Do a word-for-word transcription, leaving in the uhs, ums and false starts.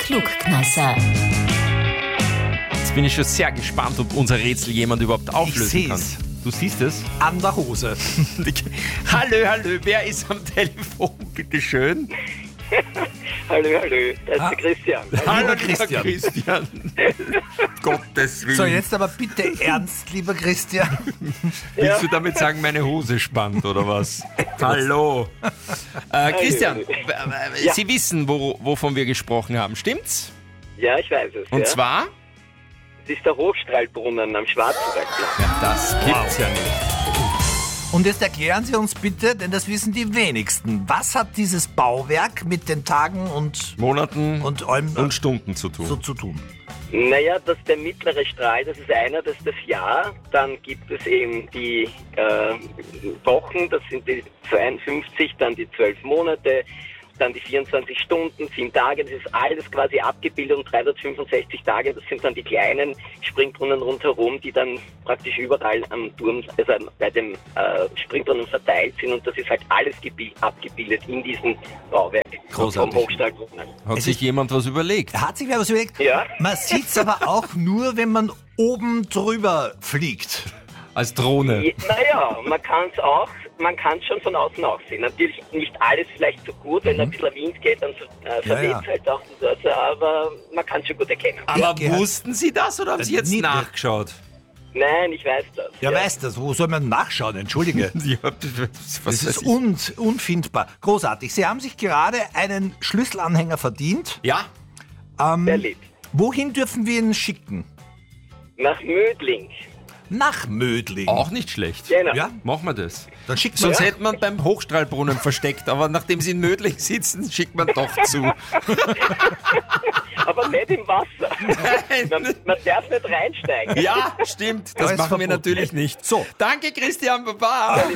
Klugkneisser. Jetzt bin ich schon sehr gespannt, ob unser Rätsel jemand überhaupt auflösen Ich kann. seh's. Du siehst es? An der Hose. Hallo, hallo, wer ist am Telefon? Bitte schön. Hallo, hallo, das ist Ah. der Christian. Hallo, Christian. Christian. Gottes Willen. So, jetzt aber bitte ernst, lieber Christian. Willst du damit sagen, meine Hose spannt, oder was? Hallo. Äh, Christian, hallo. äh, äh, Ja. Sie wissen, wo, wovon wir gesprochen haben, stimmt's? Ja, ich weiß es. Und ja. zwar? Es ist der Hochstrahlbrunnen am Schwarzwaldplatz. Das gibt's ja nicht. Und jetzt erklären Sie uns bitte, denn das wissen die wenigsten. Was hat dieses Bauwerk mit den Tagen und, Monaten und allem und Stunden zu tun. so zu tun? Naja, das ist der mittlere Strahl, das ist einer, das ist das Jahr. Dann gibt es eben die äh, Wochen, das sind die zweiundfünfzig, dann die zwölf Monate, dann die vierundzwanzig Stunden, sieben Tage, das ist alles quasi abgebildet und dreihundertfünfundsechzig Tage, das sind dann die kleinen Springbrunnen rundherum, die dann praktisch überall am Turm, also bei dem äh, Springbrunnen verteilt sind und das ist halt alles gebi- abgebildet in diesem Bauwerk Großartig. vom Hochstrahlbrunnen. Hat Es sich ist- jemand was überlegt? Hat sich wer was überlegt? Ja. Man sieht's aber auch nur, wenn man oben drüber fliegt. Als Drohne. Ja, naja, man kann es auch, man kann es schon von außen auch sehen. Natürlich nicht alles vielleicht so gut, wenn ein bisschen Wind geht, dann äh, verweht ja. halt auch das, aber man kann es schon gut erkennen. Aber Gerhard. wussten Sie das oder haben Sie Äh, jetzt nie- nachgeschaut? Nein, ich weiß das. Ja, weiß das. Wo soll man nachschauen? Entschuldige. Ja, was Das weiß ist ich? un unfindbar. Großartig. Sie haben sich gerade einen Schlüsselanhänger verdient. Ja, Sehr lieb. Wohin dürfen wir ihn schicken? Nach Mödling. Nach Mödling. auch nicht schlecht. Genau. Ja, Machen wir das. dann schickt man Sonst ja. hätte man beim Hochstrahlbrunnen versteckt, aber nachdem Sie in Mödling sitzen, schickt man doch zu. Aber nicht im Wasser. Man, Nein. man darf nicht reinsteigen. Ja, stimmt. Das Ja, ist machen wir verboten. natürlich nicht. So. Danke, Christian. Baba.